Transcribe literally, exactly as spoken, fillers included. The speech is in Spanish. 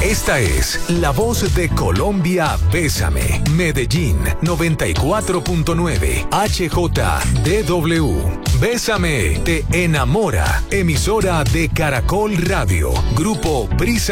Esta es la voz de Colombia. Bésame. Medellín noventa y cuatro punto nueve H J D W. Bésame te enamora. Emisora de Caracol Radio. Grupo Brisa.